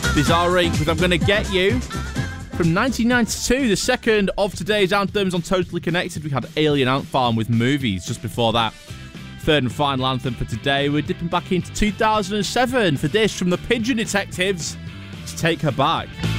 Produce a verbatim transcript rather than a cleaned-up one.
Bizarre Incorporated with I'm Gonna Get You. From nineteen ninety-two, the second of today's anthems on Totally Connected, we had Alien Ant Farm with Movies just before that. Third and final anthem for today, we're dipping back into two thousand seven for this from the Pigeon Detectives, to Take Her Back.